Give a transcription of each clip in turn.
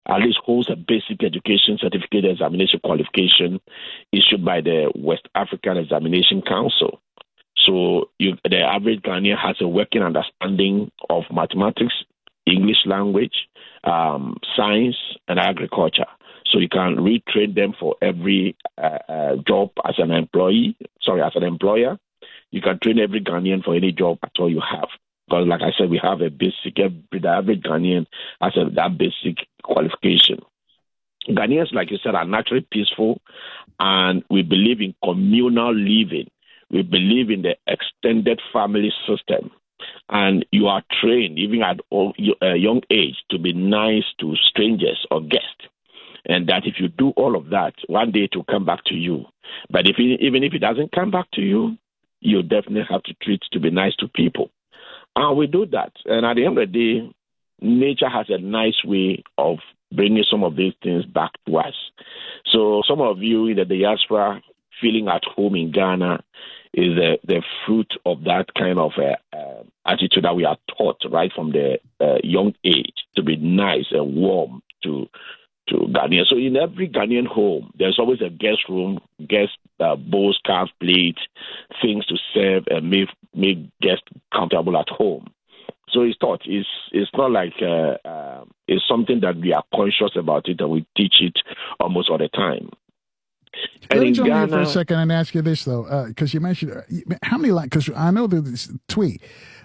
at least holds a basic education certificate examination qualification issued by the West African Examination Council. So the average Ghanaian has a working understanding of mathematics, English language, science, and agriculture. So you can retrain them for every job as an employer. You can train every Ghanaian for any job at all you have. Because like I said, we have a basic, the average Ghanaian has that basic qualification. Ghanaians, like you said, are naturally peaceful, and we believe in communal living. We believe in the extended family system. And you are trained, even at a young age, to be nice to strangers or guests. And that if you do all of that, one day it will come back to you. But even if it doesn't come back to you, you definitely have to treat to be nice to people. And we do that. And at the end of the day, nature has a nice way of bringing some of these things back to us. So some of you in the diaspora feeling at home in Ghana is the fruit of that kind of attitude that we are taught right from the young age to be nice and warm to Ghanaians. So in every Ghanaian home, there's always a guest room, guest bowls, carved plates, things to serve and make guests comfortable at home. So it's taught. It's not like it's something that we are conscious about it and we teach it almost all the time. Let me jump in for a second and ask you this, though, because you mentioned how many languages, because I know there's Twi.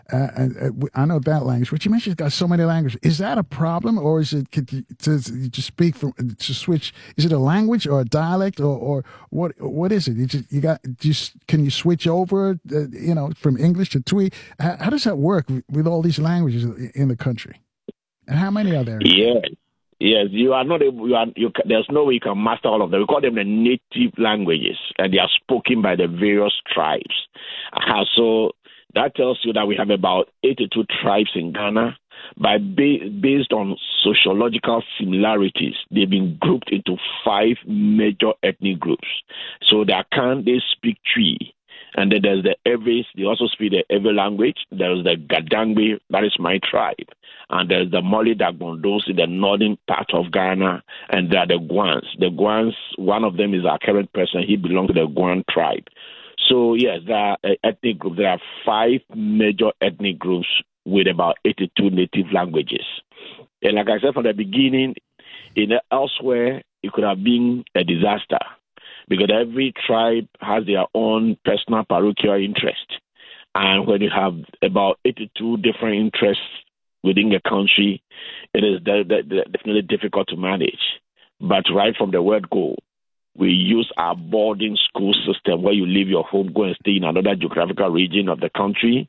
I know that language, but you mentioned it's got so many languages. Is that a problem, or is it to speak to switch? Is it a language or a dialect, or what? What is it? Can you switch over, from English to Twi? How does that work with all these languages in the country? And how many are there? Yes, you are not able. There's no way you can master all of them. We call them the native languages, and they are spoken by the various tribes. So that tells you that we have about 82 tribes in Ghana. Based on sociological similarities, they've been grouped into 5 major ethnic groups. So they speak Twi. And then there's the Eves, they also speak the Ewe language. There's the Gadangbe, that is my tribe. And there's the Moli Dagbondos in the northern part of Ghana. And there are the Guans. The Guans, one of them is our current person. He belongs to the Guan tribe. So, yes, there are ethnic groups. There are 5 major ethnic groups with about 82 native languages. And like I said from the beginning, elsewhere, it could have been a disaster, because every tribe has their own personal parochial interest. And when you have about 82 different interests within the country, it is definitely difficult to manage. But right from the word go, we use our boarding school system, where you leave your home, go and stay in another geographical region of the country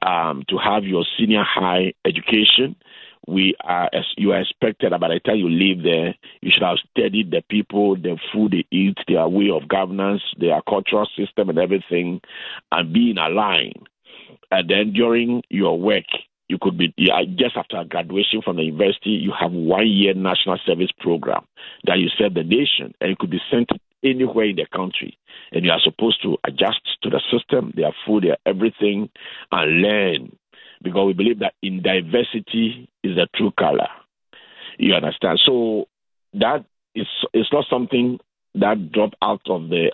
to have your senior high education. You are expected that by the time you leave there, you should have studied the people, the food they eat, their way of governance, their cultural system and everything, and be in a line. And then during your work, you could be, just after graduation from the university, you have 1 year national service program that you serve the nation, and you could be sent anywhere in the country. And you are supposed to adjust to the system, their food, their everything, and learn. Because we believe that in diversity is the true color. You understand? So that it's not something that dropped out of the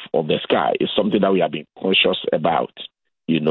sky. It's something that we have been conscious about. And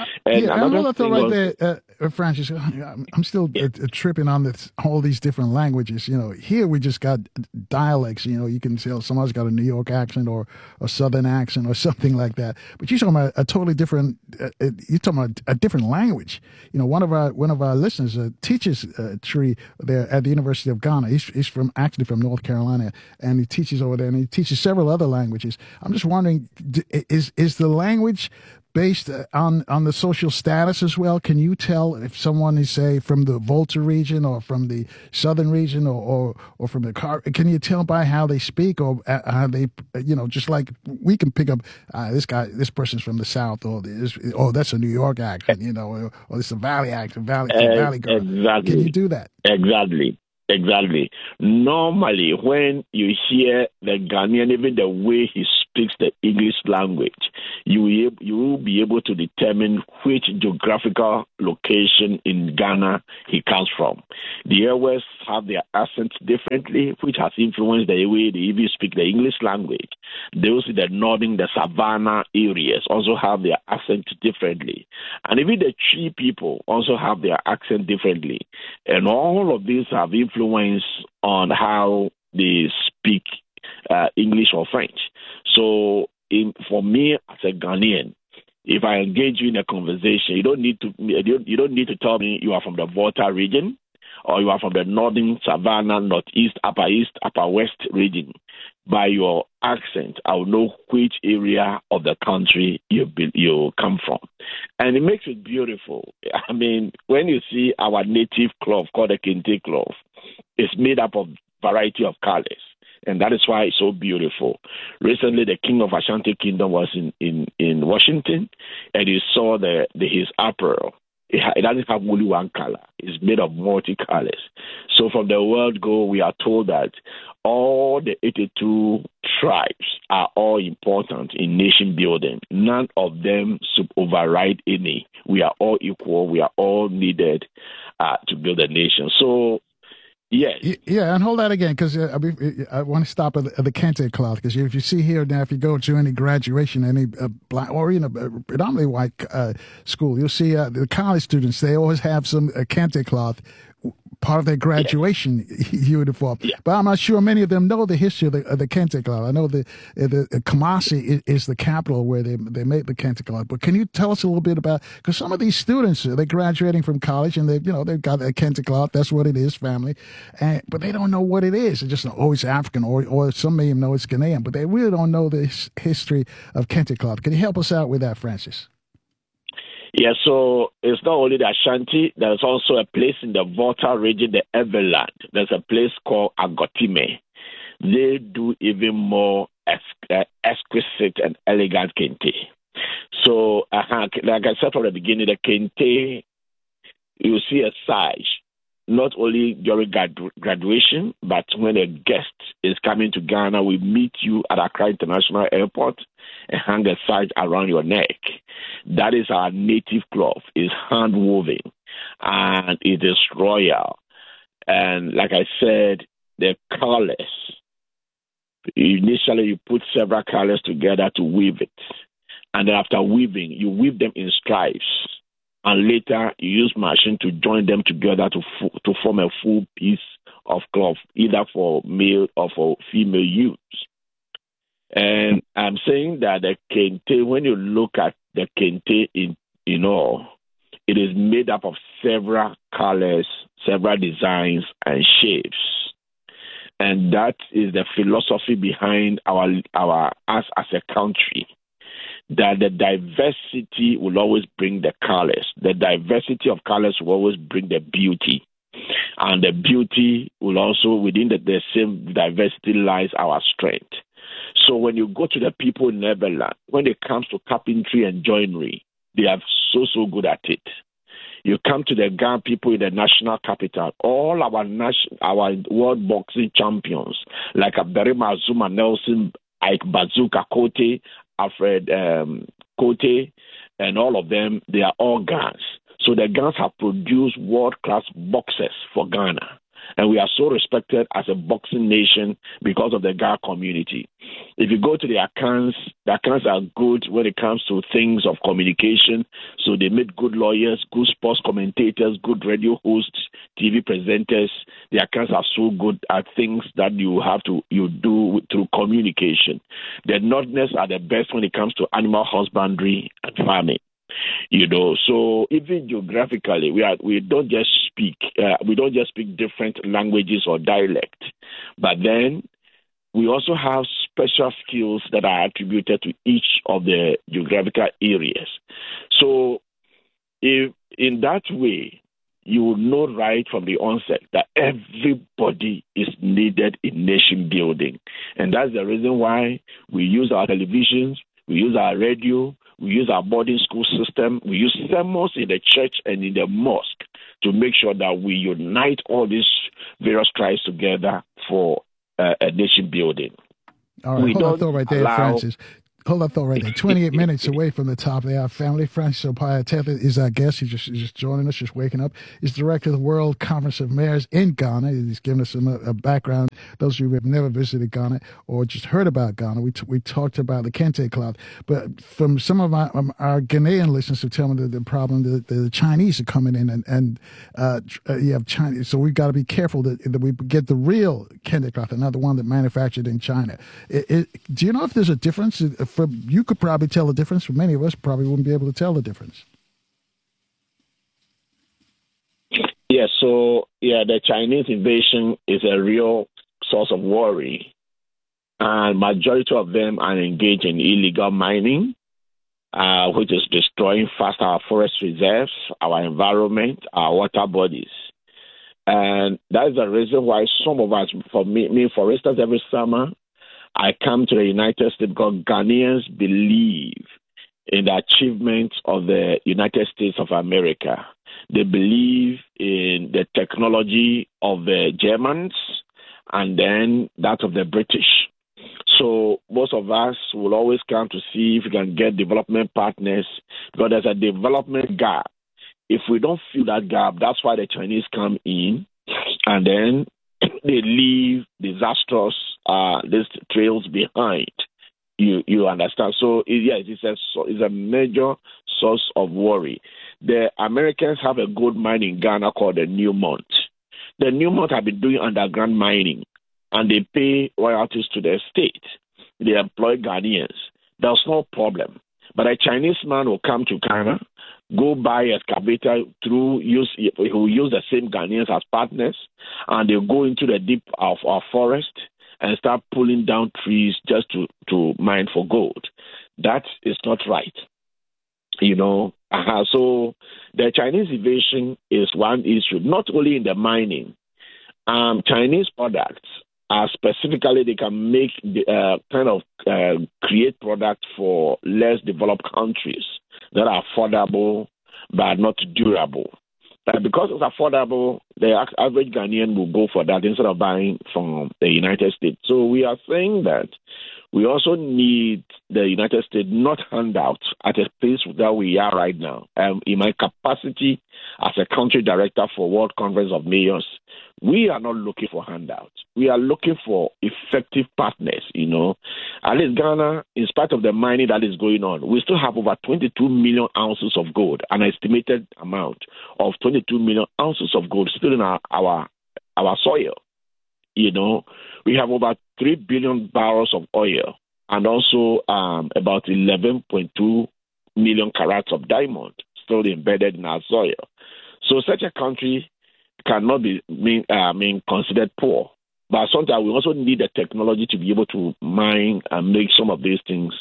another thing right there, Francis, I'm still tripping on all these different languages. Here we just got dialects. You can tell somebody's got a New York accent or a Southern accent or something like that. But you're talking about a totally different. You're talking about a different language. One of our listeners teaches Twi there at the University of Ghana. He's actually from North Carolina, and he teaches over there, and he teaches several other languages. I'm just wondering, is the language based on the social status as well? Can you tell if someone is, say, from the Volta region or from the southern region or from the car? Can you tell by how they speak, or how they, just like we can pick up this person's from the South, or that's a New York accent, or this is a Valley accent, Valley girl. Exactly. Can you do that? Exactly. Normally, when you hear the Ghanaian, even the way he speaks the English language, you will be able to determine which geographical location in Ghana he comes from. The Ewe have their accents differently, which has influenced the way they even speak the English language. Those in the northern, the savannah areas also have their accent differently. And even the Twi people also have their accent differently. And all of these have influence on how they speak English or French. So for me as a Ghanaian, if I engage you in a conversation, you don't need to tell me you are from the Volta region or you are from the northern savannah, northeast, upper east, upper west region. By your accent, I will know which area of the country you come from. And it makes it beautiful. I mean, when you see our native cloth called the kente cloth, it's made up of variety of colors. And that is why it's so beautiful. Recently, the king of Ashanti Kingdom was in Washington, and he saw his apparel. It doesn't have only one color. It's made of multi-colors. So from the word go, we are told that all the 82 tribes are all important in nation building. None of them should override any. We are all equal. We are all needed to build a nation. So, yes. Yeah, and hold that again, because I want to stop at the Kente cloth, because if you see here now, if you go to any graduation, any black or predominantly white school, you'll see the college students, they always have some Kente cloth, part of their graduation uniform. Yeah. But I'm not sure many of them know the history of the Kente cloth. I know the Kumasi is the capital where they make the Kente cloth. But can you tell us a little bit about, because some of these students, they're graduating from college and they've got a Kente cloth. That's what it is, family. But they don't know what it is. They just know, oh, it's African, or some may even know it's Ghanaian, but they really don't know the history of Kente cloth. Can you help us out with that, Francis? Yeah, so it's not only the Ashanti, there's also a place in the Volta region, the Everland. There's a place called Agotime. They do even more exquisite and elegant kente. So, like I said from the beginning, the kente, you see a size, not only during graduation, but when a guest is coming to Ghana, we meet you at Accra International Airport and hang a size around your neck. That is our native cloth. It's hand woven and it is royal. And like I said, the colors. Initially, you put several colors together to weave it. And then after weaving, you weave them in stripes. And later, you use machine to join them together to form a full piece of cloth, either for male or for female use. And I'm saying that the kente, when you look at the kente in all, it is made up of several colors, several designs, and shapes. And that is the philosophy behind us as a country. That the diversity will always bring the colors. The diversity of colors will always bring the beauty. And the beauty will also, within the same diversity lies our strength. So when you go to the people in Neverland, when it comes to carpentry and joinery, they are so good at it. You come to the Ghana people in the national capital, all our world boxing champions, like Abderrahmane Azuma, Nelson, Ike Bazooka Kote, Alfred Kote, and all of them, they are all Ghans. So the Ghans have produced world-class boxers for Ghana. And we are so respected as a boxing nation because of the Ghana community. If you go to the Akans are good when it comes to things of communication. So they make good lawyers, good sports commentators, good radio hosts, TV presenters. The Akans are so good at things that you do through communication. The Northerners are the best when it comes to animal husbandry and farming. So even geographically, we don't just speak different languages or dialect, but then we also have special skills that are attributed to each of the geographical areas. So if in that way, you will know right from the onset that everybody is needed in nation building. And that's the reason why we use our televisions, we use our radio, we use our boarding school system. We use sermons in the church and in the mosque to make sure that we unite all these various tribes together for a nation building. All right, hold that thought right there, Francis. Hold that thought right there. 28 minutes away from the top of the hour. Family. Francis Opaya Tether is our guest. He's just joining us, just waking up. He's director of the World Conference of Mayors in Ghana. He's giving us a background. Those of you who have never visited Ghana or just heard about Ghana, we talked about the Kente Cloud. But from some of our Ghanaian listeners who tell me the problem, the Chinese are coming in and you have Chinese. So we've got to be careful that we get the real Kente Cloud and not the one that manufactured in China. Do you know if there's a difference? You could probably tell the difference, but many of us probably wouldn't be able to tell the difference. Yeah, so, the Chinese invasion is a real source of worry. And majority of them are engaged in illegal mining, which is destroying fast our forest reserves, our environment, our water bodies. And that is the reason why some of us, for instance, every summer, I come to the United States because Ghanaians believe in the achievements of the United States of America. They believe in the technology of the Germans and then that of the British. So most of us will always come to see if we can get development partners because there's a development gap. If we don't fill that gap, that's why the Chinese come in and then they leave disastrous these trails behind. You understand? So yes, it's a major source of worry. The Americans have a gold mine in Ghana called the Newmont. The Newmont have been doing underground mining, and they pay royalties to the state. They employ Ghanaians. There's no problem. But a Chinese man will come to Ghana, go buy an excavator who use the same Ghanaians as partners, and they'll go into the deep of our forest and start pulling down trees just to mine for gold. That is not right. So the Chinese invasion is one issue, not only in the mining. Chinese products specifically, they can make create products for less developed countries that are affordable but not durable. Because it's affordable, the average Ghanaian will go for that instead of buying from the United States. So we are saying that we also need the United States not handouts at a pace that we are right now. In my capacity as a country director for World Conference of Mayors, we are not looking for handouts. We are looking for effective partners, At least Ghana, in spite of the mining that is going on, we still have over 22 million ounces of gold, an estimated amount of 22 million ounces of gold still in our soil. We have over 3 billion barrels of oil and also about 11.2 million carats of diamond still embedded in our soil. So such a country cannot be considered poor. But sometimes we also need the technology to be able to mine and make some of these things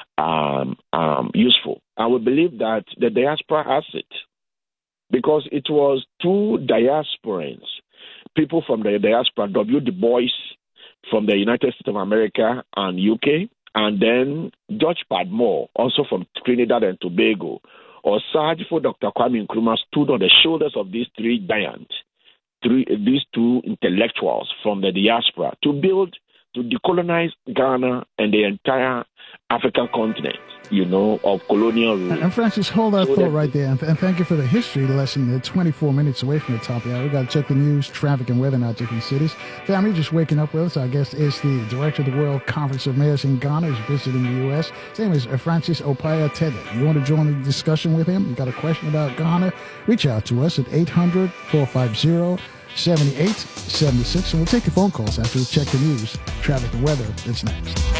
useful. And we believe that the diaspora has it because it was two diasporans, people from the diaspora, W. Du Bois from the United States of America and UK, and then George Padmore, also from Trinidad and Tobago, or Sajifo Dr. Kwame Nkrumah stood on the shoulders of these three giants, these two intellectuals from the diaspora to decolonize Ghana and the entire African continent, of colonial rule. And Francis, hold that thought right there. And thank you for the history lesson. They're 24 minutes away from the top of the hour. We've got to check the news, traffic, and weather in our different cities. Family, just waking up with us. Our guest is the director of the World Conference of Mayors in Ghana. He's visiting the U.S. His name is Francis Opaya Tether. You want to join the discussion with him? You got a question about Ghana? Reach out to us at 800-450-7876, and we'll take your phone calls after we check the news, traffic, and weather. That's next.